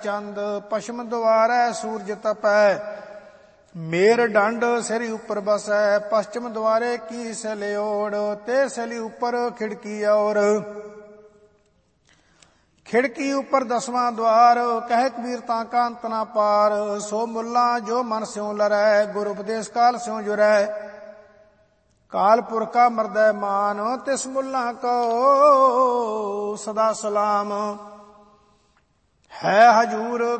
ਚੰਦ, ਪਛਮ ਦੁਆਰੈ ਸੂਰਜ ਤਪੈ, ਮੇਰ ਡੰਡ ਸਿਰ ਉੱਪਰ ਬਸੈ, ਪਸ਼ਚਮ ਦੁਆਰੇ ਕੀ ਸਲਿਓੜ, ਤੇ ਸਲੀ ਉੱਪਰ ਖਿੜਕੀ ਔਰ, ਖਿੜਕੀ ਉੱਪਰ 10ਵਾਂ ਦੁਆਰ, ਕਹਿ ਕਬੀਰ ਤਾਂ ਕਾ ਅੰਤ ਨਾ ਪਾਰ, ਸੋ ਮੁੱਲਾ ਜੋ ਮਨ ਸਿਉ ਲਰੈ, ਗੁਰ ਉਪਦੇਸ਼ ਕਾਲ ਸਿਉ ਜੁਰੈ, ਕਾਲ ਪੁਰਖਾ ਮਰਦੈ ਮਾਨ, ਤਿਸ ਮੁੱਲਾ ਕੋ ਸਦਾ ਸਲਾਮ, ਹੈ ਹਜੂਰ